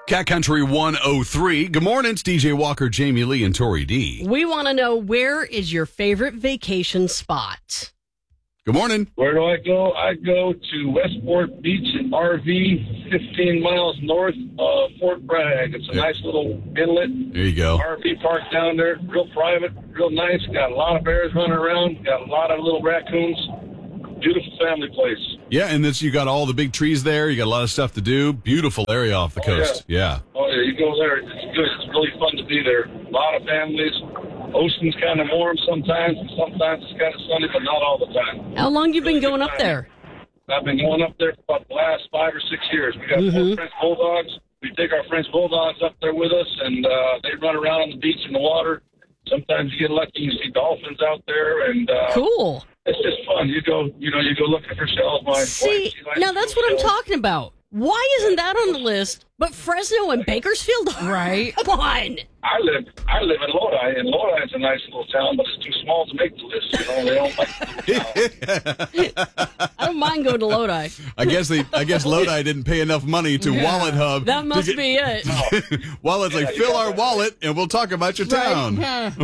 Cat Country 103. Good morning. It's DJ Walker, Jamie Lee, and Tori D. We want to know, where is your favorite vacation spot? Good morning. Where do I go? I go to Westport Beach and RV, 15 miles north of Fort Bragg. It's a nice little inlet. There you go. RV park down there, real private, real nice. Got a lot of bears running around. Got a lot of little raccoons. Beautiful family place. Yeah, and you got all the big trees there. You got a lot of stuff to do. Beautiful area off the coast. Yeah. Oh, yeah, you go there. It's good. It's really fun to be there. A lot of families. Ocean's kind of warm sometimes, and sometimes it's kind of sunny, but not all the time. How long you been going up there? I've been going up there for about the last 5 or 6 years. We got 4 French Bulldogs. We take our French Bulldogs up there with us, and they run around on the beach in the water. Sometimes you get lucky, you see dolphins out there, and Cool. It's just fun. You go looking for shells. See, now that's what I'm talking about. Why isn't that on the list? But Fresno and Bakersfield, Right? Come on. I live in Lodi, and Lodi is a nice little town, but it's too small to make the list. They don't like the I don't mind going to Lodi. I guess Lodi didn't pay enough money to Wallet Hub. That must be it. Wallet's like, fill our wallet, and we'll talk about your town.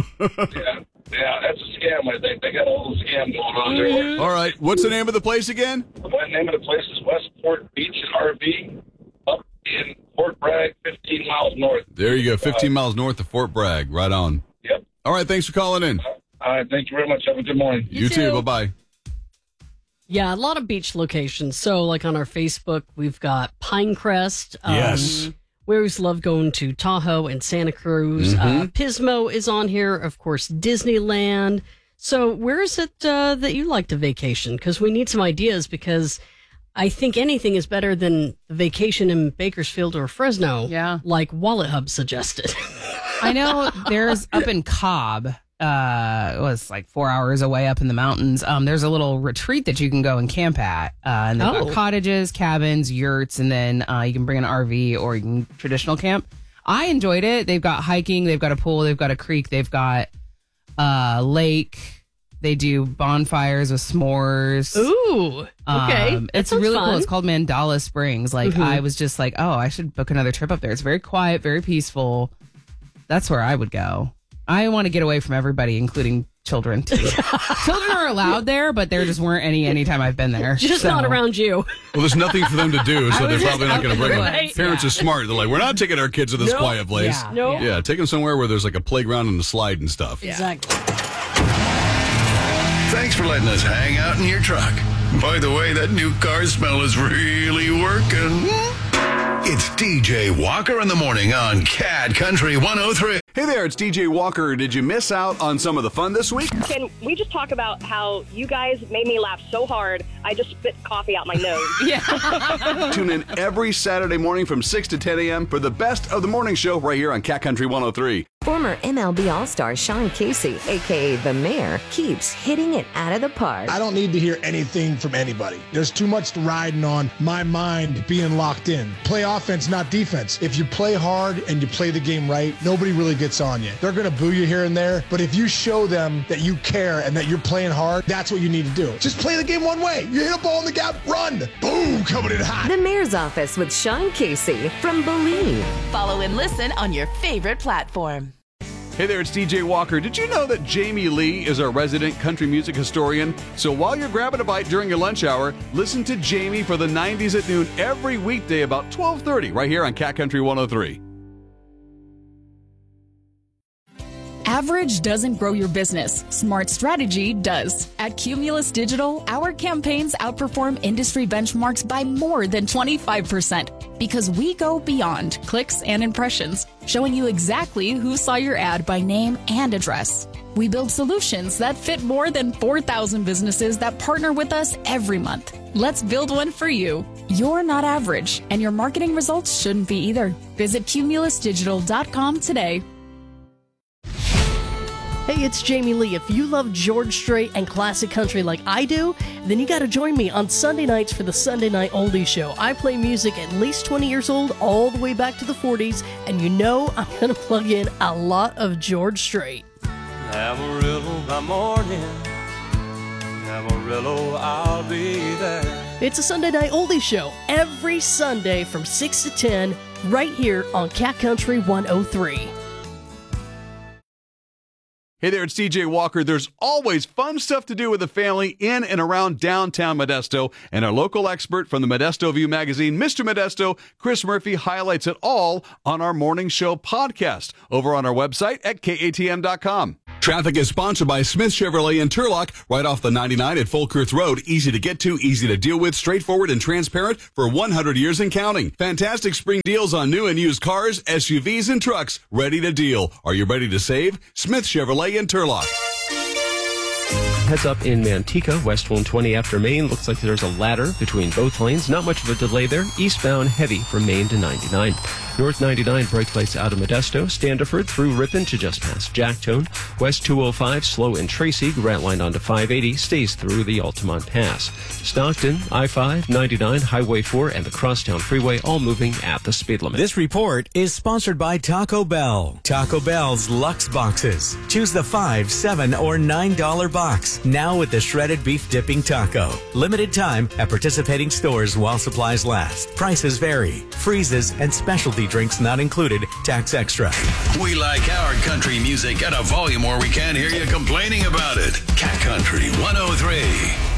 Yeah, that's a scam, I think. They got a little scam going on there. All right. What's the name of the place again? The name of the place is Westport Beach and RV up in Fort Bragg, 15 miles north. There you go. 15 miles north of Fort Bragg. Right on. Yep. All right. Thanks for calling in. All right. Thank you very much. Have a good morning. You too. Bye-bye. Yeah, a lot of beach locations. So, like on our Facebook, we've got Pinecrest. Yes. We always love going to Tahoe and Santa Cruz. Pismo is on here. Of course, Disneyland. So where is it that you like to vacation? Because we need some ideas, because I think anything is better than a vacation in Bakersfield or Fresno. Yeah. Like Wallet Hub suggested. I know there's up in Cobb. It was like 4 hours away up in the mountains. There's a little retreat that you can go and camp at. And they've got cottages, cabins, yurts, and then you can bring an RV or you can traditional camp. I enjoyed it. They've got hiking, they've got a pool, they've got a creek, they've got lake. They do bonfires with s'mores. Ooh, okay. It's really cool. It's called Mandala Springs. Like, I was just like, oh, I should book another trip up there. It's very quiet, very peaceful. That's where I would go. I want to get away from everybody, including children, too. Children are allowed there, but there just weren't any anytime I've been there. Just not around you. Well, there's nothing for them to do, so they're was probably not going to bring them. Right. Parents are smart. They're like, we're not taking our kids to this quiet place. Yeah. No. Yeah, take them somewhere where there's like a playground and a slide and stuff. Exactly. Thanks for letting us hang out in your truck. By the way, that new car smell is really working. It's DJ Walker in the morning on Cat Country 103. Hey there, it's DJ Walker. Did you miss out on some of the fun this week? Can we just talk about how you guys made me laugh so hard, I just spit coffee out my nose? Tune in every Saturday morning from 6 to 10 a.m. for the best of the morning show right here on Cat Country 103. Former MLB All-Star Sean Casey, a.k.a. The Mayor, keeps hitting it out of the park. I don't need to hear anything from anybody. There's too much riding on my mind being locked in. Play offense, not defense. If you play hard and you play the game right, nobody really gets on you. They're going to boo you here and there, but if you show them that you care and that you're playing hard, that's what you need to do. Just play the game one way. You hit a ball in the gap, run. Boom, coming in hot. The Mayor's Office with Sean Casey from Believe. Follow and listen on your favorite platform. Hey there, it's DJ Walker. Did you know that Jamie Lee is our resident country music historian? So while you're grabbing a bite during your lunch hour, listen to Jamie for the 90s at noon every weekday about 12:30 right here on Cat Country 103. Average doesn't grow your business. Smart strategy does. At Cumulus Digital, our campaigns outperform industry benchmarks by more than 25% because we go beyond clicks and impressions, showing you exactly who saw your ad by name and address. We build solutions that fit more than 4,000 businesses that partner with us every month. Let's build one for you. You're not average, and your marketing results shouldn't be either. Visit cumulusdigital.com today. Hey, it's Jamie Lee. If you love George Strait and classic country like I do, then you got to join me on Sunday nights for the Sunday Night Oldies Show. I play music at least 20 years old, all the way back to the 40s, and you know I'm going to plug in a lot of George Strait. Amarillo by morning, Amarillo, I'll be there. It's a Sunday Night Oldie Show every Sunday from 6 to 10 right here on Cat Country 103. Hey there, it's DJ Walker. There's always fun stuff to do with the family in and around downtown Modesto, and our local expert from the Modesto View magazine, Mr. Modesto, Chris Murphy, highlights it all on our morning show podcast over on our website at katm.com. Traffic is sponsored by Smith Chevrolet in Turlock, right off the 99 at Folkerth Road. Easy to get to, easy to deal with, straightforward and transparent for 100 years and counting. Fantastic spring deals on new and used cars, SUVs, and trucks. Ready to deal. Are you ready to save? Smith Chevrolet in Turlock. Heads up in Manteca, west 120 after Main. Looks like there's a ladder between both lanes. Not much of a delay there. Eastbound heavy from Main to 99. North 99 brake lights out of Modesto. Standiford through Ripon to just past Jacktone. West 205 slow in Tracy. Grant line onto 580 stays through the Altamont Pass. Stockton, I-5, 99, Highway 4, and the Crosstown Freeway all moving at the speed limit. This report is sponsored by Taco Bell. Taco Bell's Luxe Boxes. Choose the $5, $7, or $9 box. Now with the shredded beef dipping taco. Limited time at participating stores while supplies last. Prices vary. Freezes and specialty drinks not included. Tax extra. We like our country music at a volume where we can't hear you complaining about it. Cat Country 103.